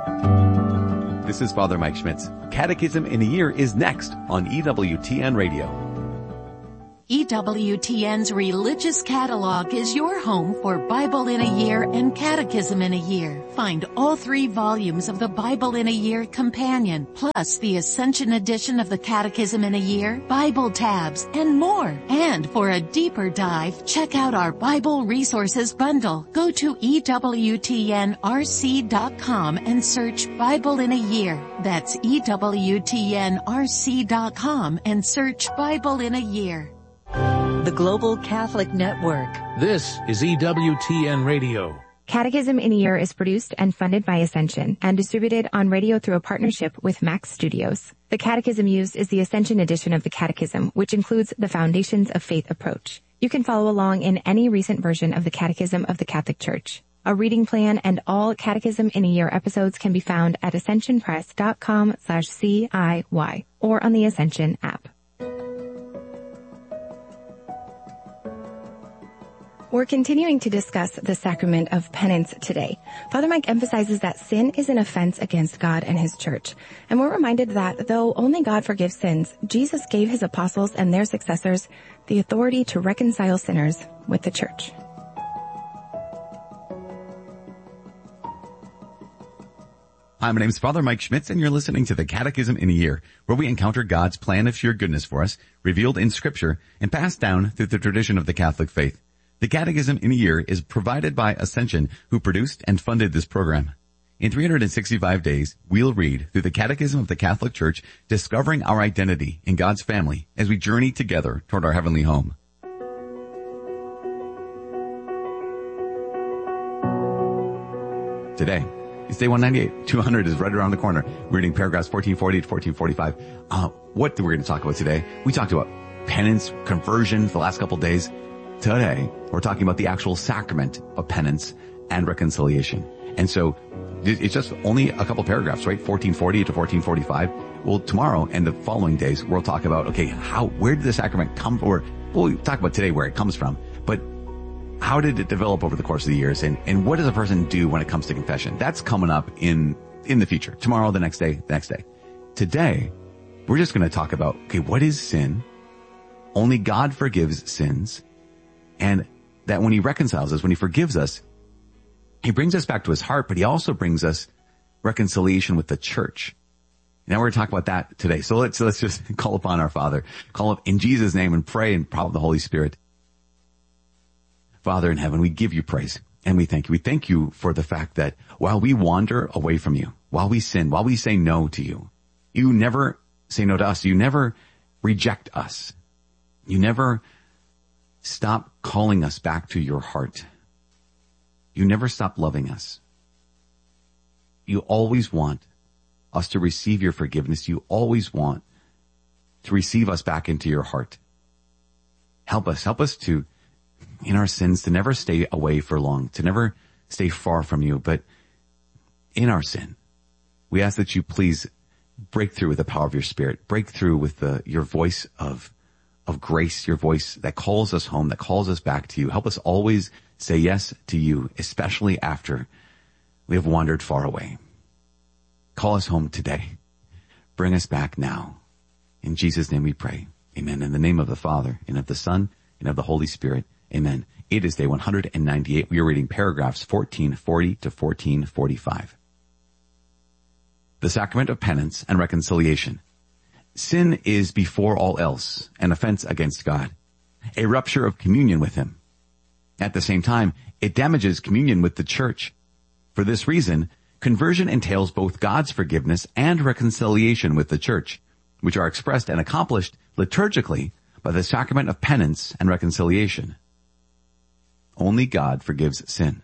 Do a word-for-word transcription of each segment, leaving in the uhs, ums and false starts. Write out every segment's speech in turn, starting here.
This is Father Mike Schmitz. Catechism in a Year is next on E W T N Radio. E W T N's Religious Catalog is your home for Bible in a Year and Catechism in a Year. Find all three volumes of the Bible in a Year Companion, plus the Ascension edition of the Catechism in a Year, Bible tabs, and more. And for a deeper dive, check out our Bible Resources Bundle. Go to E W T N R C dot com and search Bible in a Year. That's E W T N R C dot com and search Bible in a Year. The Global Catholic Network. This is E W T N Radio. Catechism in a Year is produced and funded by Ascension and distributed on radio through a partnership with Max Studios. The catechism used is the Ascension edition of the Catechism, which includes the Foundations of Faith approach. You can follow along in any recent version of the Catechism of the Catholic Church. A reading plan and all Catechism in a Year episodes can be found at ascensionpress.com slash CIY or on the Ascension app. We're continuing to discuss the sacrament of penance today. Father Mike emphasizes that sin is an offense against God and His church. And we're reminded that though only God forgives sins, Jesus gave His apostles and their successors the authority to reconcile sinners with the church. Hi, my name is Father Mike Schmitz, and you're listening to the Catechism in a Year, where we encounter God's plan of sheer goodness for us, revealed in Scripture, and passed down through the tradition of the Catholic faith. The Catechism in a Year is provided by Ascension, who produced and funded this program. In three hundred sixty-five days, we'll read through the Catechism of the Catholic Church, discovering our identity in God's family as we journey together toward our heavenly home. Today is day one ninety-eight. two hundred is right around the corner. We're reading paragraphs fourteen forty to fourteen forty-five. Uh, what we're going to talk about today, we talked about penance, conversion the last couple days. Today, we're talking about the actual sacrament of penance and reconciliation. And so it's just only a couple paragraphs, right? fourteen forty to fourteen forty-five. Well, tomorrow and the following days, we'll talk about, okay, how, where did the sacrament come from? Or we'll talk about today where it comes from, but how did it develop over the course of the years? And, and what does a person do when it comes to confession? That's coming up in, in the future. Tomorrow, the next day, the next day. Today, we're just going to talk about, okay, what is sin? Only God forgives sins. And that when He reconciles us, when He forgives us, He brings us back to His heart, but He also brings us reconciliation with the church. Now we're going to talk about that today. So let's, let's just call upon our Father, call up in Jesus' name and pray in power of the Holy Spirit. Father in heaven, we give You praise and we thank You. We thank You for the fact that while we wander away from You, while we sin, while we say no to You, You never say no to us. You never reject us. You never stop calling us back to Your heart. You never stop loving us. You always want us to receive Your forgiveness. You always want to receive us back into Your heart. Help us, help us to, in our sins, to never stay away for long, to never stay far from You. But in our sin, we ask that You please break through with the power of Your Spirit, break through with the, Your voice of of grace, Your voice that calls us home, that calls us back to You. Help us always say yes to You, especially after we have wandered far away. Call us home today. Bring us back now. In Jesus' name we pray. Amen. In the name of the Father, and of the Son, and of the Holy Spirit. Amen. It is day one hundred ninety-eight. We are reading paragraphs fourteen forty to fourteen forty-five. The Sacrament of Penance and Reconciliation. Sin is before all else an offense against God, a rupture of communion with Him. At the same time, it damages communion with the church. For this reason, conversion entails both God's forgiveness and reconciliation with the church, which are expressed and accomplished liturgically by the sacrament of penance and reconciliation. Only God forgives sin.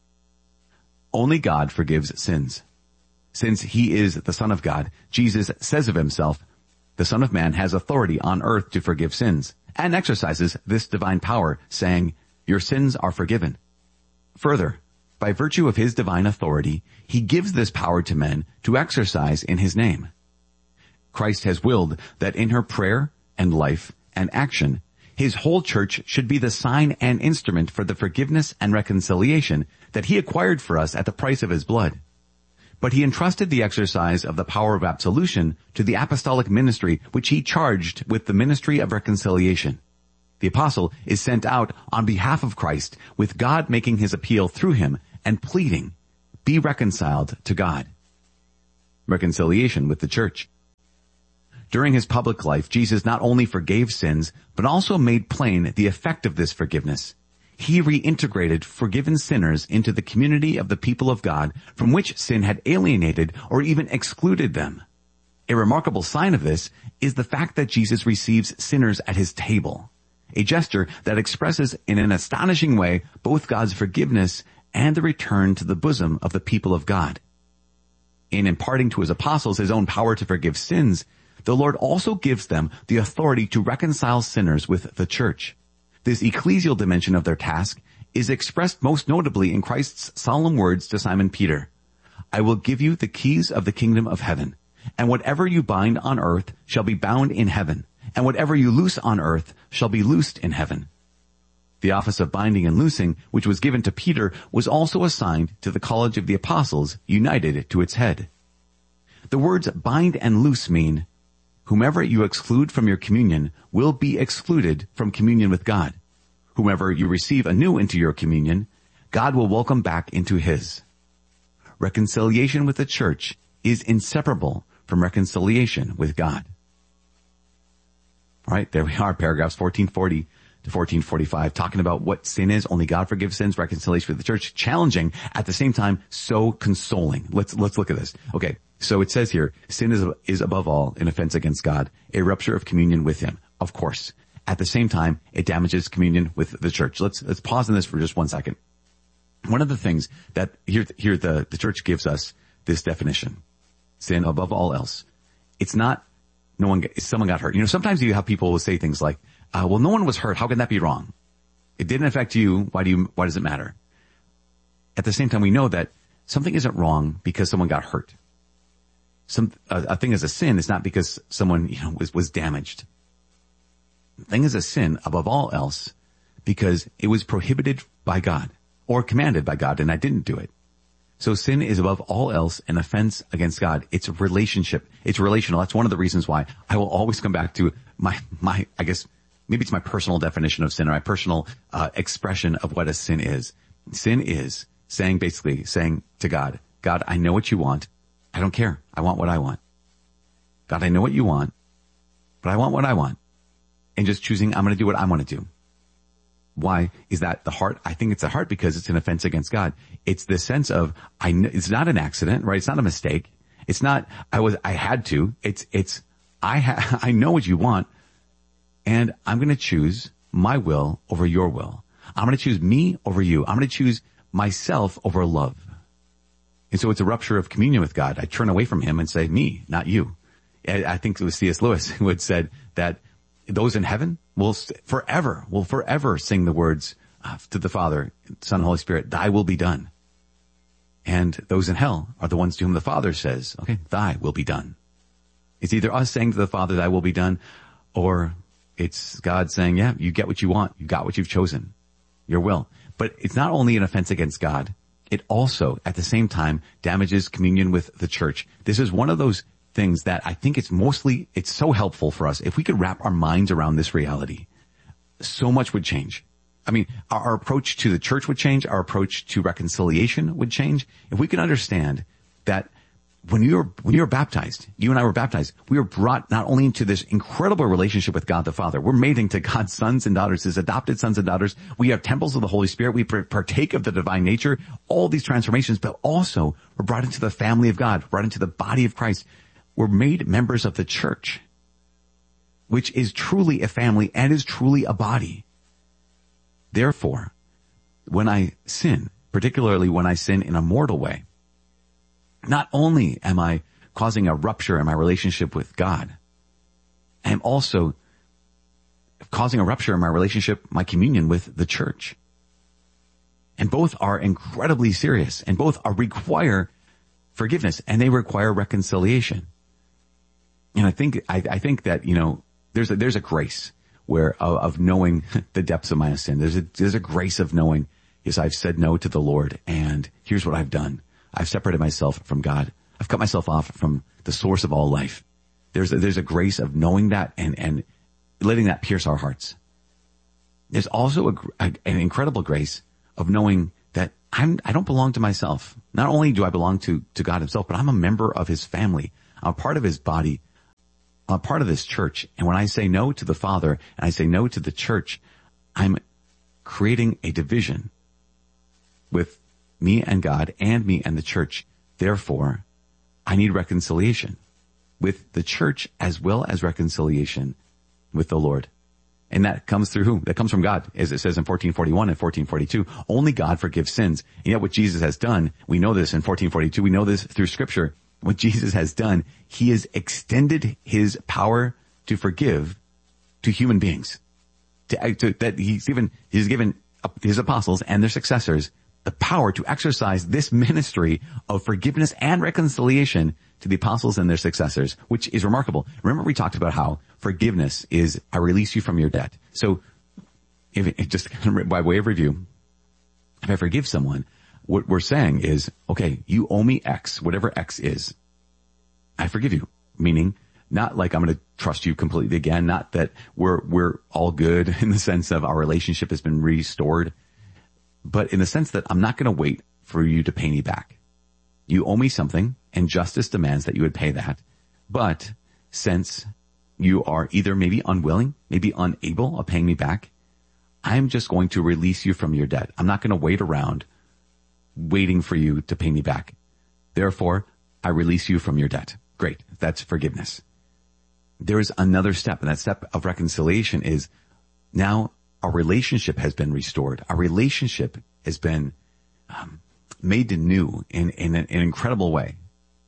Only God forgives sins. Since He is the Son of God, Jesus says of Himself, the Son of Man has authority on earth to forgive sins, and exercises this divine power, saying, Your sins are forgiven. Further, by virtue of His divine authority, He gives this power to men to exercise in His name. Christ has willed that in her prayer and life and action, His whole church should be the sign and instrument for the forgiveness and reconciliation that He acquired for us at the price of His blood. but he entrusted the exercise of the power of absolution to the apostolic ministry, which he charged with the ministry of reconciliation. The apostle is sent out on behalf of Christ, with God making his appeal through him and pleading, be reconciled to God. Reconciliation with the church. During his public life, Jesus not only forgave sins, but also made plain the effect of this forgiveness. He reintegrated forgiven sinners into the community of the people of God from which sin had alienated or even excluded them. A remarkable sign of this is the fact that Jesus receives sinners at his table, a gesture that expresses in an astonishing way both God's forgiveness and the return to the bosom of the people of God. In imparting to his apostles his own power to forgive sins, the Lord also gives them the authority to reconcile sinners with the church. This ecclesial dimension of their task is expressed most notably in Christ's solemn words to Simon Peter. I will give you the keys of the kingdom of heaven, and whatever you bind on earth shall be bound in heaven, and whatever you loose on earth shall be loosed in heaven. The office of binding and loosing, which was given to Peter, was also assigned to the College of the Apostles, united to its head. The words bind and loose mean, whomever you exclude from your communion will be excluded from communion with God. Whomever you receive anew into your communion, God will welcome back into his. Reconciliation with the church is inseparable from reconciliation with God. All right, there we are, paragraphs fourteen forty to fourteen forty-five, talking about what sin is. Only God forgives sins, reconciliation with the church. Challenging, at the same time, so consoling. Let's, let's look at this. Okay. So it says here, sin is, is above all an offense against God, a rupture of communion with him. Of course. At the same time, it damages communion with the church. Let's, let's pause on this for just one second. One of the things that here, here the, the church gives us this definition. Sin above all else. It's not, no one, someone got hurt. You know, sometimes you have people who say things like, uh, well, no one was hurt. How can that be wrong? It didn't affect you. Why do you, why does it matter? At the same time, we know that something isn't wrong because someone got hurt. Some, a, a thing is a sin is not because someone, you know, was, was damaged. The thing is a sin above all else because it was prohibited by God or commanded by God, and I didn't do it. So sin is above all else an offense against God. It's a relationship. It's relational. That's one of the reasons why I will always come back to my, my, I guess, maybe it's my personal definition of sin or my personal, uh, expression of what a sin is. Sin is saying, basically saying to God, God, I know what you want. I don't care. I want what I want. God, I know what you want, but I want what I want. And just choosing, I'm going to do what I want to do. Why is that the heart? I think it's the heart because it's an offense against God. It's the sense of, I know, it's not an accident, right? It's not a mistake. It's not, I was, I had to. It's, it's, I ha, I know what you want, and I'm going to choose my will over your will. I'm going to choose me over you. I'm going to choose myself over love. And so it's a rupture of communion with God. I turn away from him and say, me, not you. I think it was C S Lewis who had said that those in heaven will forever, will forever sing the words uh, to the Father, Son, and Holy Spirit, thy will be done. And those in hell are the ones to whom the Father says, okay, thy will be done. It's either us saying to the Father, thy will be done, or it's God saying, yeah, you get what you want. You got what you've chosen, your will. But it's not only an offense against God, it also, at the same time, damages communion with the church. This is one of those things that I think it's mostly, it's so helpful for us. If we could wrap our minds around this reality, so much would change. I mean, our, our approach to the church would change. Our approach to reconciliation would change. If we could understand that when you were, when you were baptized, you and I were baptized, we were brought not only into this incredible relationship with God the Father, we're made into God's sons and daughters, his adopted sons and daughters. We are temples of the Holy Spirit. We partake of the divine nature, all these transformations, but also we're brought into the family of God, brought into the body of Christ. We're made members of the church, which is truly a family and is truly a body. Therefore, when I sin, particularly when I sin in a mortal way, not only am I causing a rupture in my relationship with God, I am also causing a rupture in my relationship, my communion with the church. And both are incredibly serious, and both are require forgiveness, and they require reconciliation. And I think, I, I think that, you know, there's a, there's a grace where, of, of knowing the depths of my sin. There's a, there's a grace of knowing, yes, I've said no to the Lord, and here's what I've done. I've separated myself from God. I've cut myself off from the source of all life. There's a, there's a grace of knowing that and, and letting that pierce our hearts. There's also a, a, an incredible grace of knowing that I'm, I don't belong to myself. Not only do I belong to, to God himself, but I'm a member of his family. I'm a part of his body. I'm a part of this church. And when I say no to the Father and I say no to the church, I'm creating a division with me and God and me and the church. Therefore, I need reconciliation with the church as well as reconciliation with the Lord. And that comes through who? That comes from God, as it says in fourteen forty-one and fourteen forty-two. Only God forgives sins. And yet what Jesus has done, we know this in fourteen forty-two, we know this through Scripture. What Jesus has done, he has extended his power to forgive to human beings. To, to, that he's given, he's given his apostles and their successors the power to exercise this ministry of forgiveness and reconciliation to the apostles and their successors, which is remarkable. Remember we talked about how forgiveness is, I release you from your debt. So if it, just by way of review, if I forgive someone, what we're saying is, okay, you owe me X, whatever X is. I forgive you. Meaning, not like I'm going to trust you completely again, not that we're, we're all good in the sense of our relationship has been restored, but in the sense that I'm not going to wait for you to pay me back. You owe me something, and justice demands that you would pay that. But since you are either maybe unwilling, maybe unable of paying me back, I'm just going to release you from your debt. I'm not going to wait around waiting for you to pay me back. Therefore, I release you from your debt. Great. That's forgiveness. There is another step, and that step of reconciliation is now our relationship has been restored. Our relationship has been um, made new in, in an, an incredible way.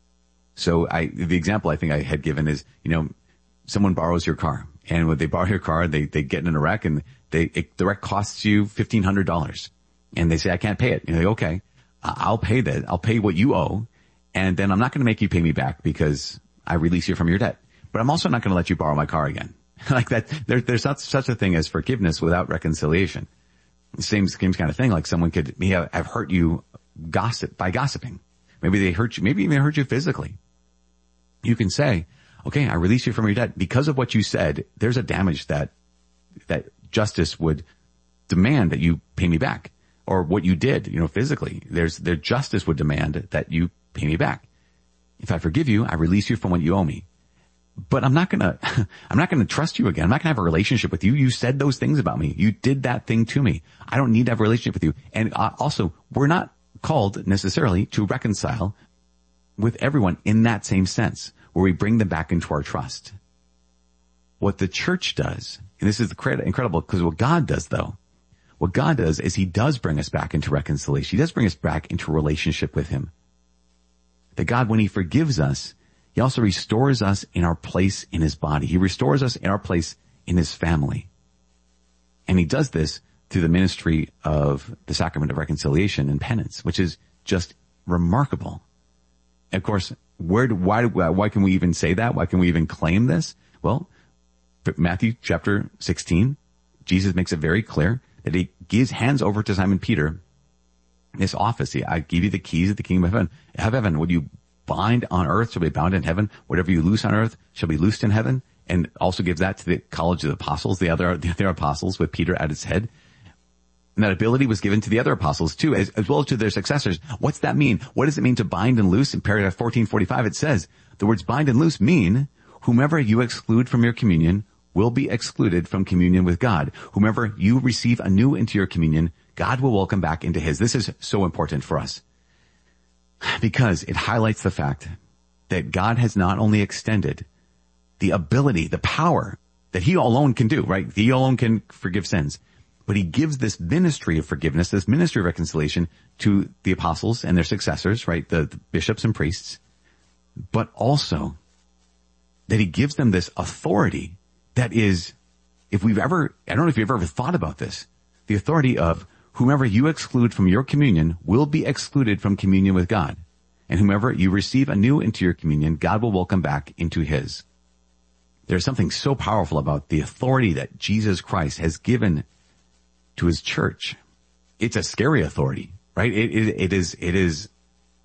So I, the example I think I had given is, you know, someone borrows your car, and when they borrow your car, they, they get in a wreck, and they, it, the wreck costs you fifteen hundred dollars. And they say, I can't pay it. And you're like, okay, I'll pay that. I'll pay what you owe. And then I'm not going to make you pay me back because I release you from your debt. But I'm also not going to let you borrow my car again. Like that, there, there's not such a thing as forgiveness without reconciliation. Same, same kind of thing. Like someone could, yeah, I've hurt you gossip by gossiping. Maybe they hurt you, maybe even hurt you physically. You can say, okay, I release you from your debt. Because of what you said, there's a damage that, that justice would demand that you pay me back. Or what you did, you know, physically. There's, their justice would demand that you pay me back. If I forgive you, I release you from what you owe me. But I'm not gonna, I'm not gonna trust you again. I'm not gonna have a relationship with you. You said those things about me. You did that thing to me. I don't need to have a relationship with you. And uh, also, we're not called necessarily to reconcile with everyone in that same sense, where we bring them back into our trust. What the church does, and this is incredible, because what God does though, what God does is he does bring us back into reconciliation. He does bring us back into relationship with him. That God, when he forgives us, he also restores us in our place in his body. He restores us in our place in his family. And he does this through the ministry of the sacrament of reconciliation and penance, which is just remarkable. And of course, where, why, why can we even say that? Why can we even claim this? Well, Matthew chapter sixteen, Jesus makes it very clear that he gives, hands over to Simon Peter this office. He, I give you the keys of the kingdom of heaven. Have heaven. What you bind on earth shall be bound in heaven. Whatever you loose on earth shall be loosed in heaven. And also gives that to the college of the apostles, the other, the other apostles with Peter at its head. And that ability was given to the other apostles too, as, as well as to their successors. What's that mean? What does it mean to bind and loose? In paragraph fourteen forty-five, it says, the words bind and loose mean, whomever you exclude from your communion will be excluded from communion with God. Whomever you receive anew into your communion, God will welcome back into his. This is so important for us because it highlights the fact that God has not only extended the ability, the power that he alone can do, right? He alone can forgive sins, but he gives this ministry of forgiveness, this ministry of reconciliation to the apostles and their successors, right? The, the bishops and priests, but also that he gives them this authority that is, if we've ever, I don't know if you've ever thought about this, the authority of whomever you exclude from your communion will be excluded from communion with God. And whomever you receive anew into your communion, God will welcome back into his. There's something so powerful about the authority that Jesus Christ has given to his church. It's a scary authority, right? It, it, it is, it is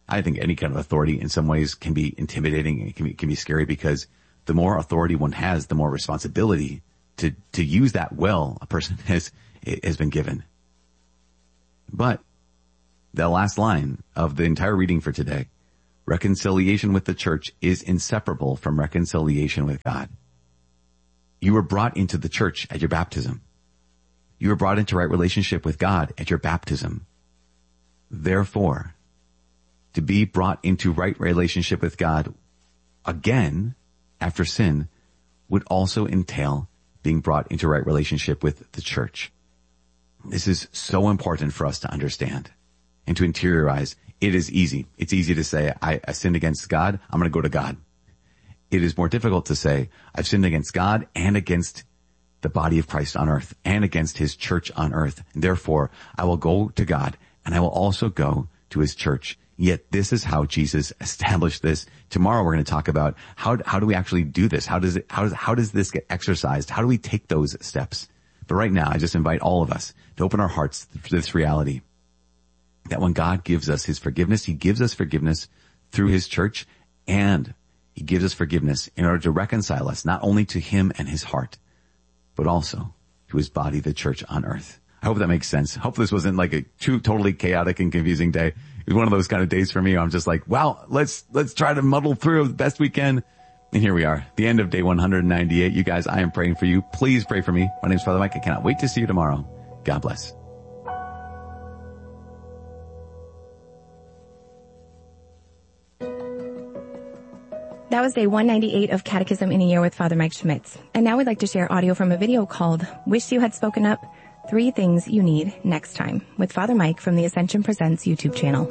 I think any kind of authority in some ways can be intimidating. It can be, can be scary because the more authority one has, the more responsibility to, to use that well a person has, has been given. But the last line of the entire reading for today, reconciliation with the church is inseparable from reconciliation with God. You were brought into the church at your baptism. You were brought into right relationship with God at your baptism. Therefore, to be brought into right relationship with God again after sin would also entail being brought into right relationship with the church. This is so important for us to understand and to interiorize. It is easy. It's easy to say, I, I sinned against God. I'm going to go to God. It is more difficult to say, I've sinned against God and against the body of Christ on earth and against his church on earth. Therefore, I will go to God and I will also go to his church. Yet this is how Jesus established this. Tomorrow we're going to talk about how, how do we actually do this? How does it, how does, how does this get exercised? How do we take those steps? But right now, I just invite all of us to open our hearts to this reality that when God gives us his forgiveness, he gives us forgiveness through his church, and he gives us forgiveness in order to reconcile us not only to him and his heart, but also to his body, the church on earth. I hope that makes sense. Hope this wasn't like a too totally chaotic and confusing day. It was one of those kind of days for me. I'm just like, wow, let's, let's try to muddle through the best we can. And here we are, the end of day one hundred ninety-eight. You guys, I am praying for you. Please pray for me. My name is Father Mike. I cannot wait to see you tomorrow. God bless. That was day one ninety-eight of Catechism in a Year with Father Mike Schmitz. And now we'd like to share audio from a video called Wish You Had Spoken Up, Three Things You Need Next Time with Father Mike from the Ascension Presents YouTube channel.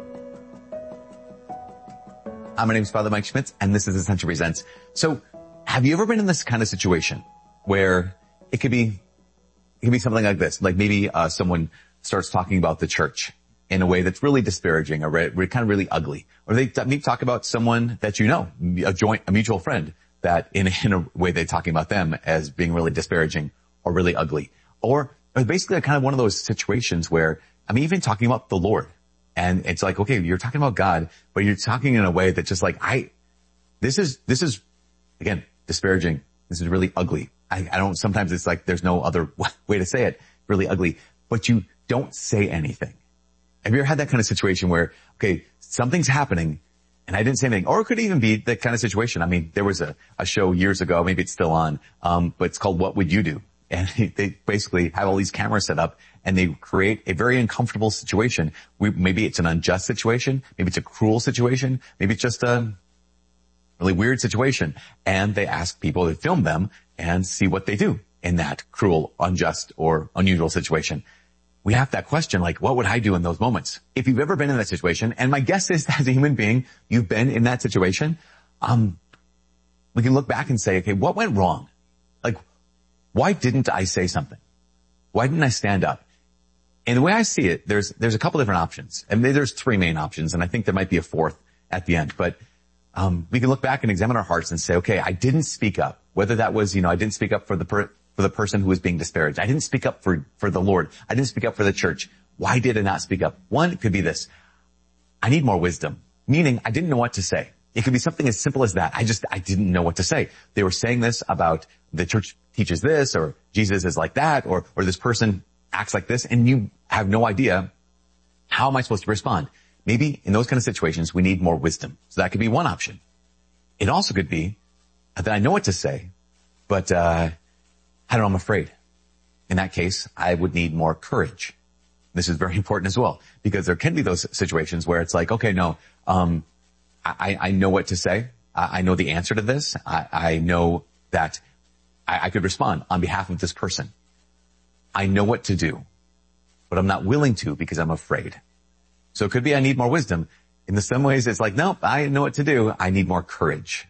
Hi, my name is Father Mike Schmitz, and this is Ascension Presents. So, have you ever been in this kind of situation where it could be, it could be something like this, like maybe uh, someone starts talking about the church in a way that's really disparaging or re- kind of really ugly, or they maybe talk about someone that you know, a joint, a mutual friend, that in, in a way they're talking about them as being really disparaging or really ugly, or, or basically kind of one of those situations where I'm even talking about the Lord. And it's like, okay, you're talking about God, but you're talking in a way that just like, I, this is, this is, again, disparaging. This is really ugly. I, I don't, sometimes it's like there's no other way to say it, really ugly, but you don't say anything. Have you ever had that kind of situation where, okay, something's happening and I didn't say anything? Or it could even be that kind of situation. I mean, there was a, a show years ago, maybe it's still on, um, but it's called What Would You Do? And they basically have all these cameras set up and they create a very uncomfortable situation. We, maybe it's an unjust situation. Maybe it's a cruel situation. Maybe it's just a really weird situation. And they ask people to film them and see what they do in that cruel, unjust, or unusual situation. We have that question, like, what would I do in those moments? If you've ever been in that situation, and my guess is that as a human being, you've been in that situation, um, we can look back and say, okay, what went wrong? Like, why didn't I say something? Why didn't I stand up? And the way I see it, there's, there's a couple different options. And maybe there's three main options, and I think there might be a fourth at the end. But, um, we can look back and examine our hearts and say, okay, I didn't speak up. Whether that was, you know, I didn't speak up for the per, for the person who was being disparaged. I didn't speak up for, for the Lord. I didn't speak up for the church. Why did I not speak up? One, it could be this. I need more wisdom. Meaning, I didn't know what to say. It could be something as simple as that. I just, I didn't know what to say. They were saying this about the church teaches this, or Jesus is like that, or, or this person acts like this, and you have no idea, how am I supposed to respond? Maybe in those kind of situations, we need more wisdom. So that could be one option. It also could be that I know what to say, but, uh, I don't know, I'm afraid. In that case, I would need more courage. This is very important as well, because there can be those situations where it's like, okay, no, um, I, I know what to say. I, I know the answer to this. I, I know that I, I could respond on behalf of this person. I know what to do, but I'm not willing to because I'm afraid. So it could be I need more wisdom. In some ways, it's like, nope, I know what to do. I need more courage.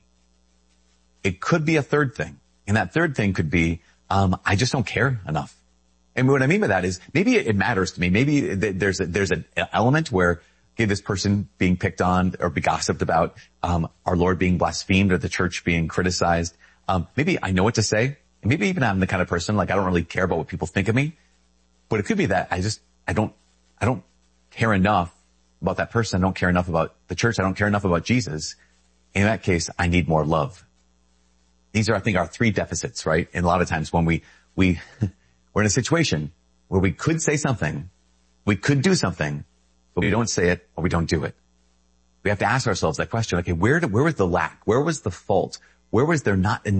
It could be a third thing. And that third thing could be, um, I just don't care enough. And what I mean by that is maybe it matters to me. Maybe there's a, there's an element where, okay, this person being picked on or be gossiped about, um, our Lord being blasphemed or the church being criticized. Um, maybe I know what to say. And maybe even I'm the kind of person, like, I don't really care about what people think of me. But it could be that I just, I don't, I don't care enough about that person. I don't care enough about the church. I don't care enough about Jesus. In that case, I need more love. These are, I think, our three deficits, right? And a lot of times when we, we, we're in a situation where we could say something, we could do something, but we don't say it or we don't do it. We have to ask ourselves that question. Okay, where, did, where was the lack? Where was the fault? Where was there not enough?